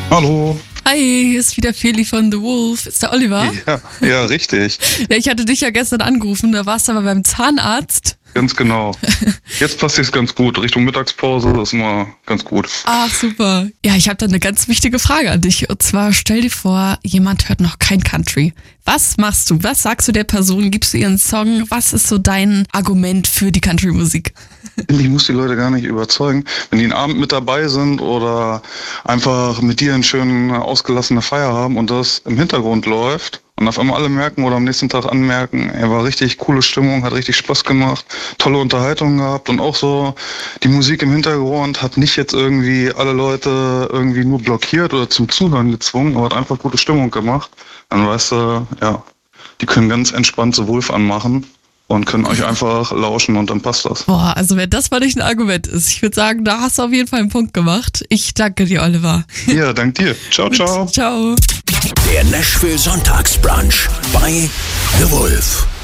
Hallo. Hi, hier ist wieder Feli von The Wolf. Ist der Oliver? Ja, richtig. Ja, ich hatte dich ja gestern angerufen, da warst du aber beim Zahnarzt. Ganz genau. Jetzt passt es ganz gut. Richtung Mittagspause ist immer ganz gut. Ach, super. Ja, ich habe da eine ganz wichtige Frage an dich. Und zwar, stell dir vor, jemand hört noch kein Country. Was machst du? Was sagst du der Person? Gibst du ihr einen Song? Was ist so dein Argument für die Country-Musik? Ich muss die Leute gar nicht überzeugen. Wenn die einen Abend mit dabei sind oder einfach mit dir eine schöne, ausgelassene Feier haben und das im Hintergrund läuft und auf einmal alle merken oder am nächsten Tag anmerken, er war richtig coole Stimmung, hat richtig Spaß gemacht, tolle Unterhaltung gehabt und auch so die Musik im Hintergrund hat nicht jetzt irgendwie alle Leute irgendwie nur blockiert oder zum Zuhören gezwungen, aber hat einfach gute Stimmung gemacht. Dann weißt du, ja, die können ganz entspannt so Wolf anmachen und können euch einfach lauschen und dann passt das. Boah, also wenn das mal nicht ein Argument ist, ich würde sagen, da hast du auf jeden Fall einen Punkt gemacht. Ich danke dir, Oliver. Ja, dank dir. Ciao, ciao. Ciao. Der Nashville Sonntagsbrunch bei The Wolf.